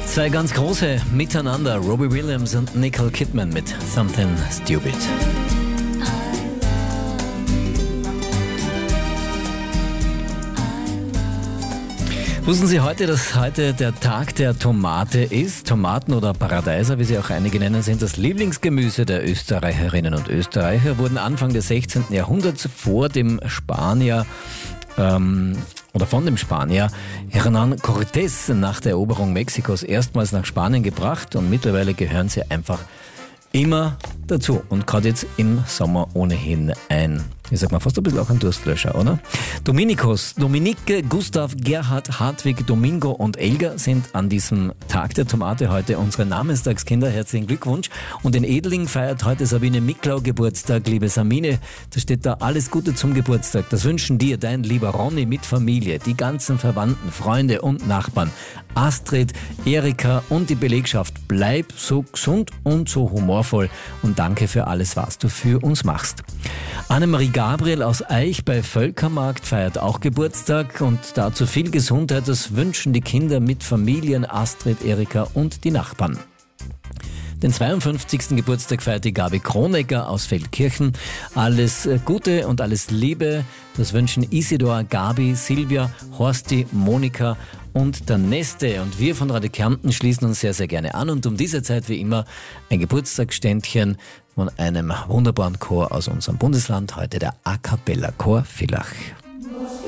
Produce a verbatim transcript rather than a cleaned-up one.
Zwei ganz große miteinander, Robbie Williams und Nicole Kidman mit Something Stupid. Wussten Sie heute, dass heute der Tag der Tomate ist? Tomaten oder Paradeiser, wie sie auch einige nennen, sind das Lieblingsgemüse der Österreicherinnen und Österreicher, wurden Anfang des sechzehnten. Jahrhunderts vor dem Spanier ähm, oder von dem Spanier Hernán Cortés nach der Eroberung Mexikos erstmals nach Spanien gebracht und mittlerweile gehören sie einfach immer dazu und gerade jetzt im Sommer ohnehin ein, ich sag mal, fast ein bisschen auch ein Durstlöscher, oder? Dominikus, Dominike, Gustav, Gerhard, Hartwig, Domingo und Elga sind an diesem Tag der Tomate heute unsere Namenstagskinder. Herzlichen Glückwunsch. Und in Edling feiert heute Sabine Miklau Geburtstag. Liebe Samine, da steht da alles Gute zum Geburtstag. Das wünschen dir dein lieber Ronny mit Familie, die ganzen Verwandten, Freunde und Nachbarn. Astrid, Erika und die Belegschaft. Bleib so gesund und so humorvoll und danke für alles, was du für uns machst. Annemarie Gabriel aus Eich bei Völkermarkt feiert auch Geburtstag und dazu viel Gesundheit. Das wünschen die Kinder mit Familien, Astrid, Erika und die Nachbarn. Den zweiundfünfzigsten Geburtstag feiert die Gabi Kronecker aus Feldkirchen. Alles Gute und alles Liebe. Das wünschen Isidor, Gabi, Silvia, Horsti, Monika und der Neste. Und wir von Radio Kärnten schließen uns sehr, sehr gerne an. Und um diese Zeit wie immer ein Geburtstagsständchen von einem wunderbaren Chor aus unserem Bundesland. Heute der A Cappella Chor Villach.